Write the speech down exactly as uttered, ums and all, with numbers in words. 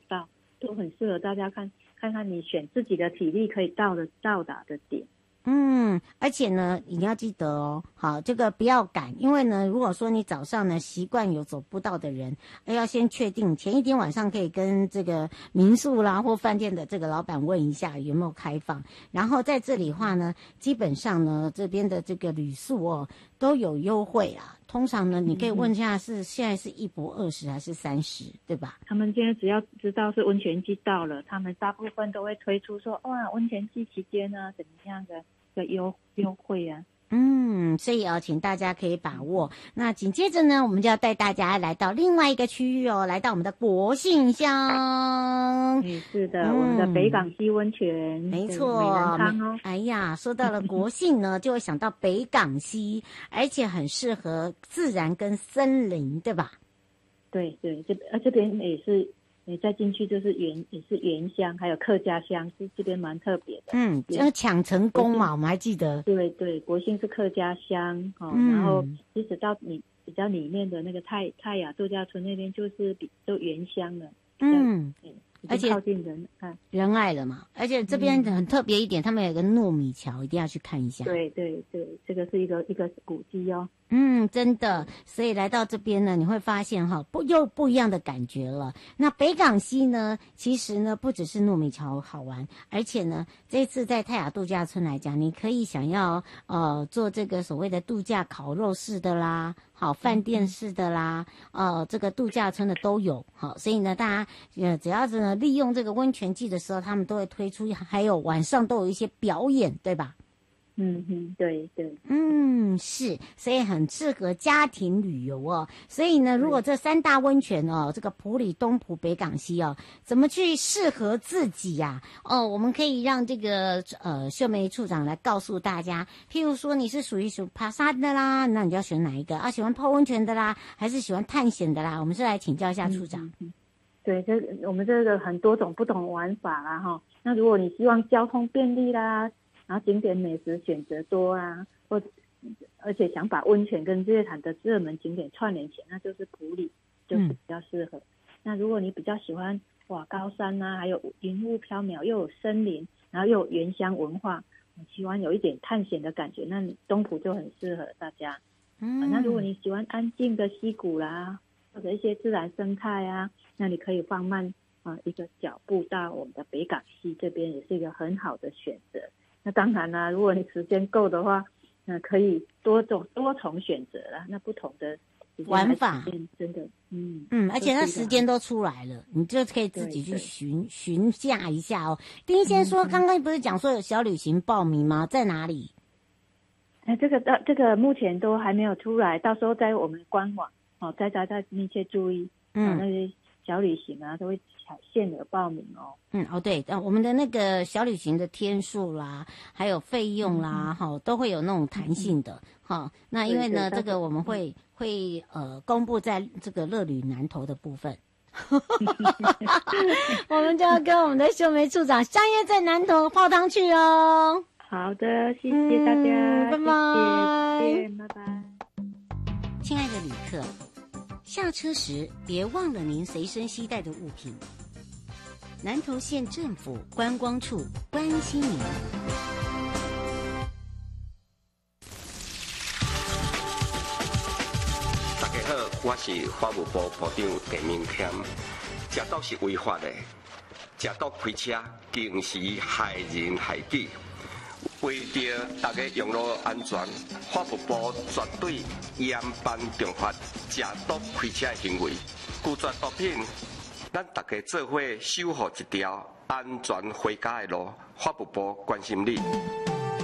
到，都很适合大家看看看你选自己的体力可以到的到达的点。 嗯，而且呢，你要记得哦，好，这个不要赶，因为呢，如果说你早上呢习惯有走步道的人，要先确定前一天晚上可以跟这个民宿啦或饭店的这个老板问一下有没有开放，然后在这里的话呢，基本上呢这边的这个旅宿哦都有优惠啊。通常呢，你可以问一下是现在是一博二十还是三十，对吧？ 他们现在只要知道是温泉季到了，他们大部分都会推出说，哇，温泉季期间呢，怎么样的的优优惠啊？ 嗯，所以哦，请大家可以把握。那紧接着呢，我们就要带大家来到另外一个区域哦，来到我们的国姓乡。 嗯，是的，嗯、我们的北港溪温泉， 没错， 美人汤哦。 哎呀，说到了国姓呢，就会想到北港溪，而且很适合自然跟森林，对吧？ 对对，这呃这边也是。你再进去就是原也是原乡，还有客家乡，是这边蛮特别的。 嗯，这个抢成功嘛，我们还记得。 对对，国姓是客家乡哦、嗯，然后即使到你比较里面的那个泰泰雅度假村那边，就是比都原乡了。嗯，而且靠近人爱人爱了嘛，而且这边很特别一点，嗯、他们有个糯米桥，一定要去看一下。 对对对，这个是一个一个古迹哦。 嗯，真的，所以来到这边呢，你会发现哈，不又不一样的感觉了。那北港溪呢，其实呢不只是糯米桥好玩，而且呢，这次在泰雅度假村来讲，你可以想要呃做这个所谓的度假烤肉式的啦，好饭店式的啦，呃这个度假村的都有，好，所以呢，大家呃只要是呢利用这个温泉季的时候，他们都会推出，还有晚上都有一些表演，对吧？ 嗯哼，对对， 嗯，是，所以很适合家庭旅游哦。所以呢，如果这三大温泉哦，这个埔里、东埔、北港溪哦，怎么去适合自己呀、啊？哦，我们可以让这个呃秀梅处长来告诉大家。譬如说，你是属于属爬山的啦，那你要选哪一个啊？喜欢泡温泉的啦，还是喜欢探险的啦？我们是来请教一下处长。 嗯、对，这我们这个很多种不同玩法啦哈。那如果你希望交通便利啦。然后景点美食选择多啊，或而且想把温泉跟日月潭的热门景点串联起来，那就是埔里，就是比较适合。嗯、那如果你比较喜欢哇高山啊，还有云雾飘渺，又有森林，然后又有原乡文化，喜欢有一点探险的感觉，那你东埔就很适合大家。嗯、啊，那如果你喜欢安静的溪谷啦，或者一些自然生态啊，那你可以放慢啊一个脚步到我们的北港溪这边，也是一个很好的选择。那当然啦、啊，如果你时间够的话，那可以多种多重选择啦。那不同的玩法， 真的，嗯嗯，而且它时间都出来了，你就可以自己去询询价一下哦。丁先说，刚刚不是讲说有小旅行报名吗？在哪里？ 哎，这个到这个目前都还没有出来，到时候在我们官网哦，大家再密切注意，嗯，那些小旅行啊都会限额报名哦。 嗯，哦对，呃，我们的那个小旅行的天数啦，还有费用啦，哈、嗯，都会有那种弹性的，哈、嗯。那因为呢，这个我们会会呃公布在这个乐旅南投的部分，我们就要跟我们的秀梅处长相约在南投泡汤去哦。 好的，谢谢大家， 嗯、拜拜， 谢谢，拜拜。 亲爱的旅客，下车时别忘了您随身携带的物品。南投县政府观光处关心您。 大家好，我是法务部部长陈明谦。食毒是违法的，食毒开车更是害人害己。为着大家用路安全，法务部绝对严办重罚食毒开车的行为。拒绝毒品，咱大家做伙守护一条安全回家的路。法务部关心你。